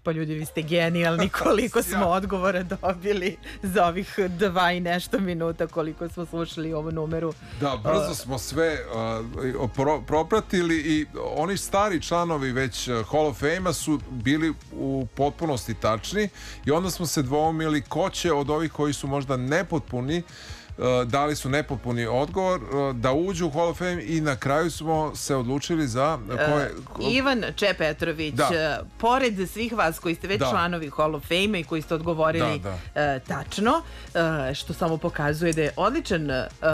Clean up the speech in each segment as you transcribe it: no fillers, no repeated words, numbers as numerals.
pa ljudi, vi ste genijalni, koliko smo odgovora dobili za ovih 2 i nešto minuta, koliko smo slušali ovu numeru. Da, brzo smo sve propratili i oni stari članovi već Hall of Fame-a su bili u potpunosti tačni i onda smo se dvoumili ko će od ovih koji su možda nepotpuni, dali su nepotpuni odgovor, da uđu u Hall of Fame i na kraju smo se odlučili za Ivan Če Petrović. Pored svih vas koji ste već članovi Hall of Fame i koji ste odgovorili tačno, što samo pokazuje da je odličan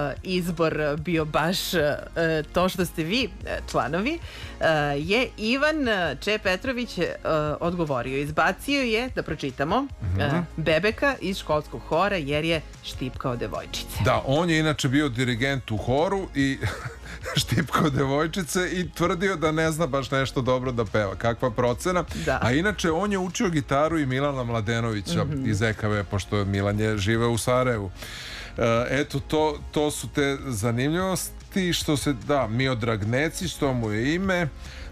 izbor bio baš to što ste vi članovi, je Ivan Če Petrović odgovorio. Izbacio je, da pročitamo, Bebeka iz školskog hora jer je štipkao devojčice. Da, on je inače bio dirigent u horu i štipkao devojčice i tvrdio da ne zna baš nešto dobro da peva. Kakva procena. A inače, on je učio gitaru i Milana Mladenovića iz EKV, pošto Milan je živeo u Sarajevu. Eto, to su te zanimljivosti. Što se, Miodrag Necić, to mu je ime,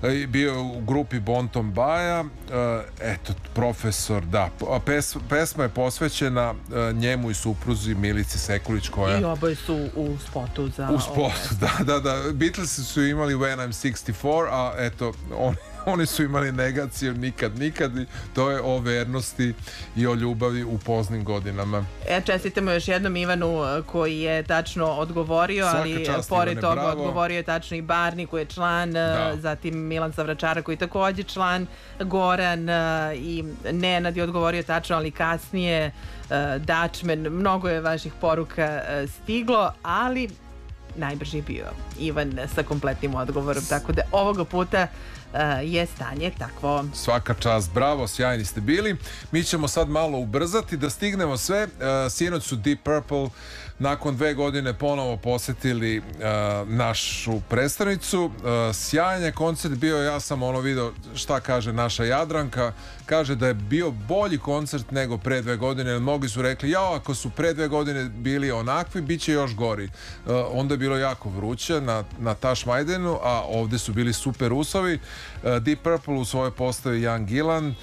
bio u grupi Bonton Baja, eto, profesor, pesma je posvećena njemu i supruzi Milici Sekulić, koja... I oboje su u spotu za... U spotu, da. Beatlesi su imali When I'm 64, a eto, oni su imali negaciju nikad, to je o vernosti i o ljubavi u poznim godinama. Čestitamo još jednom Ivanu koji je tačno odgovorio, ali pored toga odgovorio je tačno i Barni koji je član, zatim Milan Savračara koji je takođe član, Goran i Nenad je odgovorio tačno, ali kasnije Dačmen, mnogo je vaših poruka stiglo, ali najbrži je bio Ivan sa kompletnim odgovorom, tako da ovoga puta je stanje takvo. Svaka čast, bravo, sjajni ste bili. Mi ćemo sad malo ubrzati da stignemo sve. Sinoć su Deep Purple nakon 2 godine ponovo posetili našu predstavnicu. Sjajan je koncert bio, ja sam video šta kaže naša Jadranka. Kaže da je bio bolji koncert nego pre 2 godine, jer mnogi su rekli, ako su pre 2 godine bili onakvi, bit će još gori. Onda je bilo jako vruće na Tašmajdenu, a ovde su bili super uslovi. Deep Purple u svojoj postavi Ian Gillan,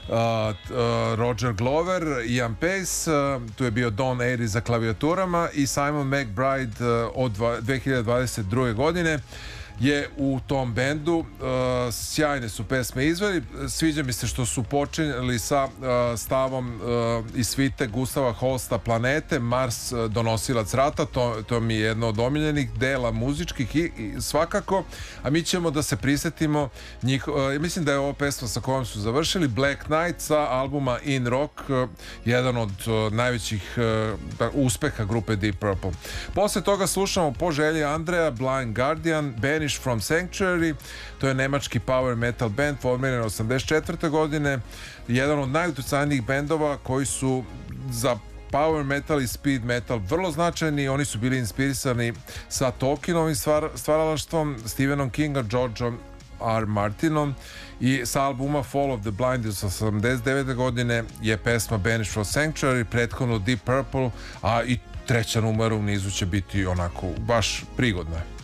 Roger Glover, Ian Pace, tu je bio Don Airy za klavijaturama i Simon McBride od 2022. godine je u tom bendu. Sjajne su pesme izveli. Sviđa mi se što su počinjeli sa stavom iz svite Gustava Holsta Planete, Mars donosilac rata, to mi je jedno od omiljenih dela muzičkih i svakako, a mi ćemo da se prisetimo mislim da je ovo pesma sa kojom su završili, Black Knight sa albuma In Rock, jedan od najvećih uspeha grupe Deep Purple. Posle toga slušamo po želji Andreja Blind Guardian, Banish from Sanctuary, to je nemački power metal band formiran 84. godine, jedan od najuticajnijih bendova koji su za power metal i speed metal vrlo značajni. Oni su bili inspirisani sa Tolkienovim stvaralaštvom, Stephenom Kinga, Georgeom R. Martinom, i sa albuma Fall of the Blind iz 89. godine je pesma Banish from Sanctuary, prethodno Deep Purple, a i treća numera u nizu će biti onako baš prigodna.